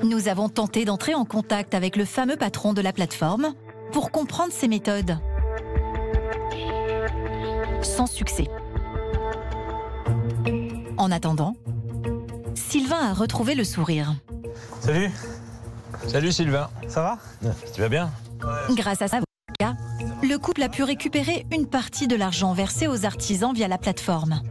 Nous avons tenté d'entrer en contact avec le fameux patron de la plateforme pour comprendre ses méthodes. Sans succès. En attendant, Sylvain a retrouvé le sourire. Salut. Salut Sylvain. Ça va? Tu vas bien? Grâce à sa avocat, le couple a pu récupérer une partie de l'argent versé aux artisans via la plateforme.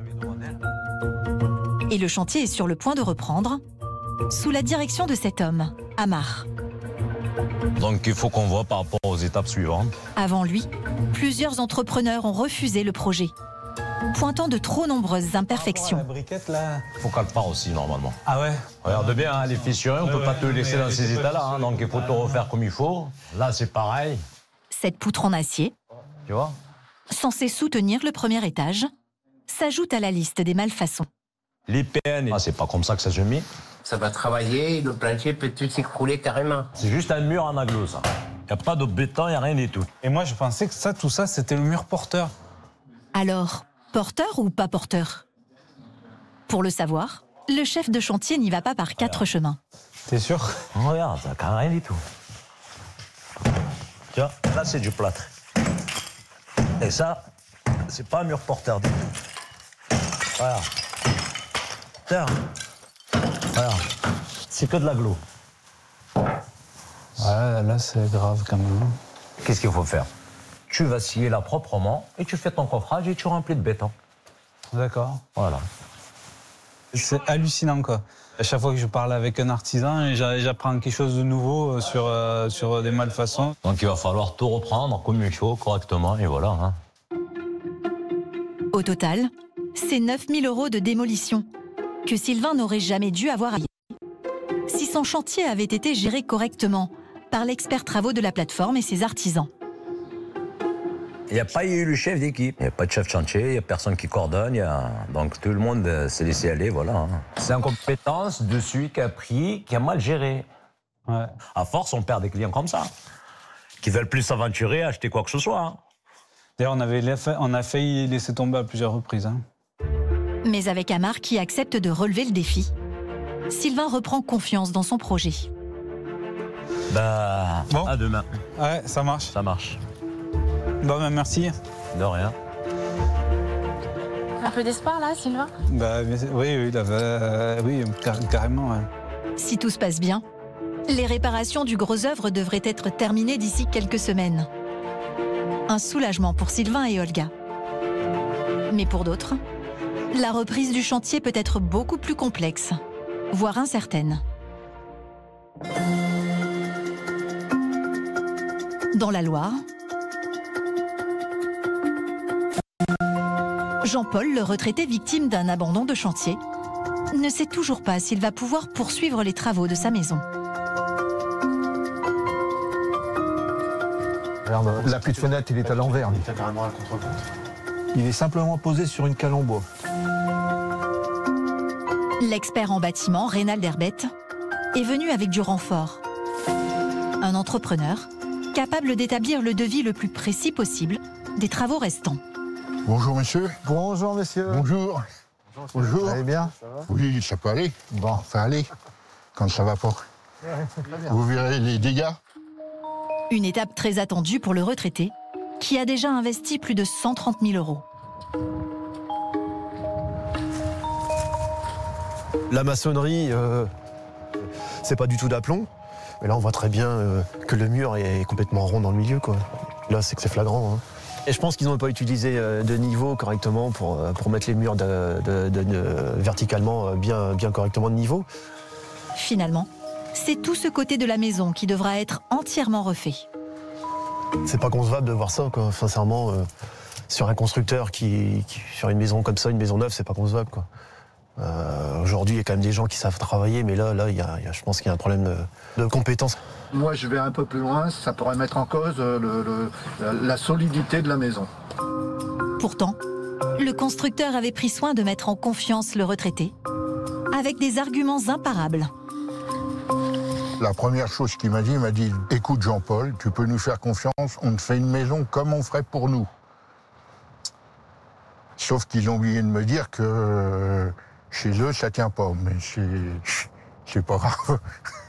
Et le chantier est sur le point de reprendre, sous la direction de cet homme, Amar. Donc il faut qu'on voit par rapport aux étapes suivantes. Avant lui, plusieurs entrepreneurs ont refusé le projet, pointant de trop nombreuses imperfections. La briquette là. Il faut qu'elle part aussi normalement. Ah ouais? Regarde bien, hein, les fissurés, on ne peut pas te laisser dans ces états-là. Hein, donc il faut te refaire comme il faut. Là c'est pareil. Cette poutre en acier, Tu vois? censée soutenir le premier étage, s'ajoute à la liste des malfaçons. Les PN, c'est pas comme ça que ça se met. Ça va travailler, le plancher peut tout s'écrouler carrément. C'est juste un mur en aglo, ça. Il n'y a pas de béton, il n'y a rien du tout. Et moi je pensais que tout ça c'était le mur porteur. Alors, porteur ou pas porteur? Pour le savoir, le chef de chantier n'y va pas par 4 chemins. T'es sûr? Regarde, ça n'a rien du tout. Tu vois, là c'est du plâtre. Et ça, c'est pas un mur porteur du tout. Voilà. Tiens. Voilà. C'est que de l'aglo. Ouais, là c'est grave quand même. Qu'est-ce qu'il faut faire? Tu vas scier là proprement et tu fais ton coffrage et tu remplis de béton. D'accord. Voilà. C'est hallucinant quoi. À chaque fois que je parle avec un artisan, j'apprends quelque chose de nouveau sur des malfaçons. Donc il va falloir tout reprendre comme il faut, correctement, et voilà. Hein. Au total, c'est 9 000 € de démolition que Sylvain n'aurait jamais dû avoir à payer si son chantier avait été géré correctement par l'expert travaux de la plateforme et ses artisans. Il n'y a pas eu le chef d'équipe, il n'y a pas de chef de chantier, il n'y a personne qui coordonne, donc tout le monde s'est laissé aller, voilà. Hein. C'est une compétence de celui qui a pris, qui a mal géré. Ouais. À force, on perd des clients comme ça, qui veulent plus s'aventurer, acheter quoi que ce soit. Hein. D'ailleurs, on a failli laisser tomber à plusieurs reprises. Hein. Mais avec Amar qui accepte de relever le défi, Sylvain reprend confiance dans son projet. Bah, bon. À demain. Ouais, ça marche. Ça marche. Bon, ben merci. De rien. Un peu d'espoir là, Sylvain? Oui, carrément. Ouais. Si tout se passe bien, les réparations du gros œuvre devraient être terminées d'ici quelques semaines. Un soulagement pour Sylvain et Olga. Mais pour d'autres, la reprise du chantier peut être beaucoup plus complexe, voire incertaine. Dans la Loire, Jean-Paul, le retraité victime d'un abandon de chantier, ne sait toujours pas s'il va pouvoir poursuivre les travaux de sa maison. L'appui de fenêtre, il est à l'envers. Il est carrément à contre-compte. Il est simplement posé sur une cale en bois. L'expert en bâtiment, Reynald Herbette, est venu avec du renfort. Un entrepreneur capable d'établir le devis le plus précis possible des travaux restants. Bonjour monsieur. Bonjour monsieur. Bonjour. Bonjour. Vous allez bien? Oui, ça peut aller. Bon. Enfin aller, quand ça va pas. Vous verrez les dégâts. Une étape très attendue pour le retraité, qui a déjà investi plus de 130 000 €. La maçonnerie, c'est pas du tout d'aplomb. Mais là, on voit très bien que le mur est complètement rond dans le milieu, quoi. Là, c'est que c'est flagrant. Hein. Et je pense qu'ils n'ont pas utilisé de niveau correctement pour mettre les murs verticalement bien correctement de niveau. Finalement, c'est tout ce côté de la maison qui devra être entièrement refait. C'est pas concevable de voir ça, quoi. Sincèrement, sur un constructeur qui sur une maison comme ça, une maison neuve, c'est pas concevable, quoi. Aujourd'hui, il y a quand même des gens qui savent travailler, mais là, je pense qu'il y a un problème de compétence. Moi, je vais un peu plus loin, ça pourrait mettre en cause la solidité de la maison. Pourtant, le constructeur avait pris soin de mettre en confiance le retraité, avec des arguments imparables. La première chose qu'il m'a dit, écoute Jean-Paul, tu peux nous faire confiance, on te fait une maison comme on ferait pour nous. Sauf qu'ils ont oublié de me dire que chez eux, ça tient pas, mais c'est pas grave.